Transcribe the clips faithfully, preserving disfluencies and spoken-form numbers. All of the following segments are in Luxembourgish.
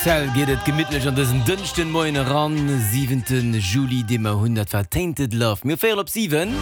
Zell geht et gemidlech an dessen dünnchten Moine ran, siebenten Juli demmer hundert war Tainted Love. Mir fair op sieben.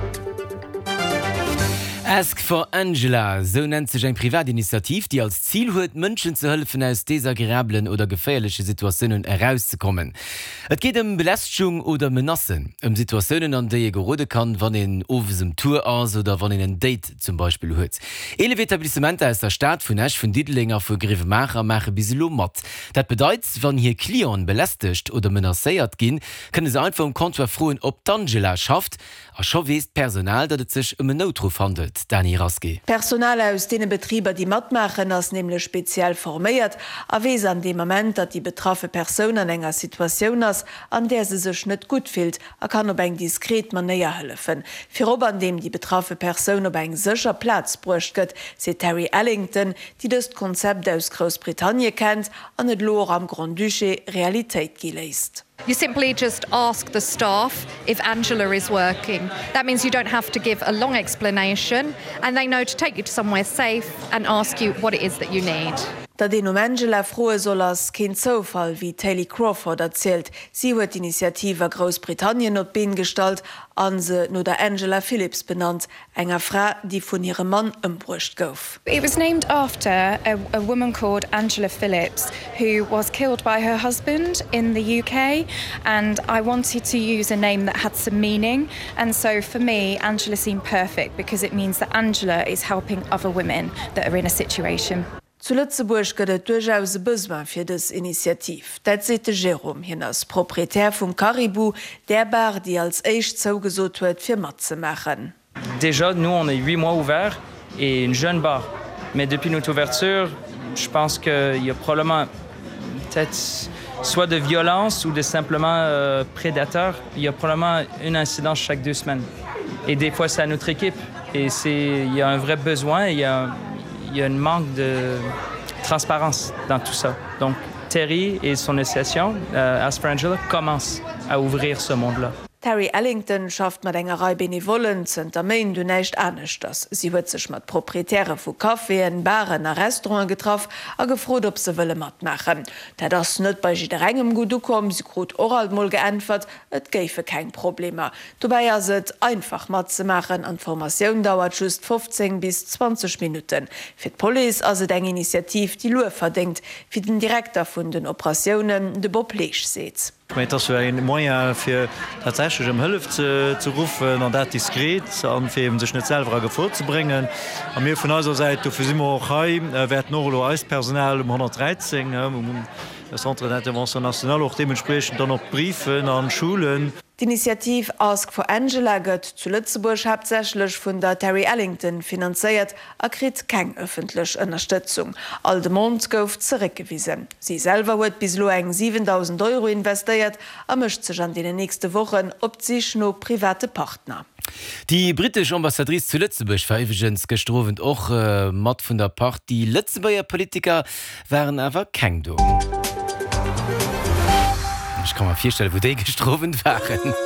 Ask for Angela, so nennt sich ein Privatinitiativ, die als Ziel huet, Menschen zu helfen, aus desagrablen oder gefährliche Situationen herauszukommen. Es geht um Belästigung oder Menassen, um Situationen, an die ihr gerode kann, wann in ovesem Tour aus oder wann in ein Date zum Beispiel huet. Ele Etablissementer aus der Stadt von Esch von Diedlinger von Grevemacher mache bis mat. Das bedeutet, wenn hier Klienten belästigt oder menassiert gehen, können sie einfach im Konto erfroen, ob Angela schafft, a schon weist Personal, dat es sich um einen Notruf handelt. Dani Raske. Personal aus denen Betrieber, die mitmachen, ist nämlich speziell formiert, a wes an dem Moment, dat die betroffene Person an enger Situation ist, an der sie sich nicht gut fühlt, er kann ob eng diskret man näher helfen. Für ob an dem die betroffene Person ob eng sicher Platz brucht gött, se Terry Ellington, die das Konzept aus Großbritannien kennt, an et Lor am Grand Duché Realität geleist. You simply just ask the staff if Angela is working. That means you don't have to give a long explanation, and they know to take you to somewhere safe and ask you what it is that you need. Da den um Angela frohe soll ass kein Zofall, wie Taylor Crawford erzählt. Sie huet Initiative Großbritannien op Bein gestalt, an se no der Angela Phillips benannt, enger Frau, die von ihrem Mann ëmbrucht gouf. It was named after a, a woman called Angela Phillips, who was killed by her husband in the U K, and I wanted to use a name that had some meaning, and so for me, Angela seemed perfect because it means that Angela is helping other women that are in a situation. Zu Lützeburg gëtt et durchaus Besoin fir das Initiativ. Dat sete Jerome hinnners, Proprietär vum Caribou, der Bar, die als éicht zougesot huet fir mat ze machen. Déjà, nous, on est huit mois ouverts et une jeune bar. Mais depuis notre ouverture, je pense qu'il y a probablement peut-être soit de violence ou de simplement euh, prédateurs. Il y a probablement une incidence chaque deux semaines. Et des fois, c'est à notre équipe. Et il y a un vrai besoin. Il y a Il y a un manque de transparence dans tout ça. Donc, Terry et son association, euh, Ask for Angela, commencent à ouvrir ce monde-là. Terry Ellington schafft mat engerei Benevolenz und der Main du neicht anecht ass. Sie huet sech mat Proprietäre vu Kaffeen, Baren a Restaurant getroff a gefrot, ob se wëlle mat machen. Da das net bei jider engem gut kom, sie grot oralmoll geantwort, et géife kein Problem. Dobei as se einfach mat ze machen, an Formatioun dauert just fünfzehn bis zwanzig Minuten. Fir d Poli as et eng Initiativ die Lue verdingt, fir den Direktor vun den Operationen de Bob Leech seet. Ich meine, das wäre ein Moyen für tatsächlich um Hilfe zu, zu rufen und das diskret und für eben sich nicht selber vorzubringen. Und wir von unserer Seite für sie auch heim wird noch als Personal um hundertdreizehn um das Centre d'Intervention Nationale auch dementsprechend dann noch Briefe an Schulen. Die Initiativ Ask for Angela gëtt zu Lützeburg hauptsächlich von der Terry Ellington finanziert, a krit keng öffentlich Unterstützung. All de Mond gouf zurückgewiesen. Sie selber huet bis lo eng siebentausend Euro investiert, a mischt sich an den nächsten Wochen op sich no private Partner. Die britische Ambassadrice zu Lützeburg war übrigens gestrowen och äh, mat vun der Party. Lützeburger Politiker waren aber keng do. Ich kann mir vorstellen, wo die gestroven waren.